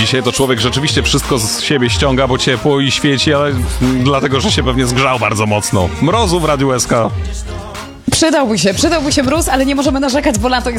Dzisiaj to człowiek rzeczywiście wszystko z siebie ściąga, bo ciepło i świeci, ale dlatego, że się pewnie zgrzał bardzo mocno. Mrozu w Radiu SK. Przydałby się mróz, ale nie możemy narzekać, bo lato jest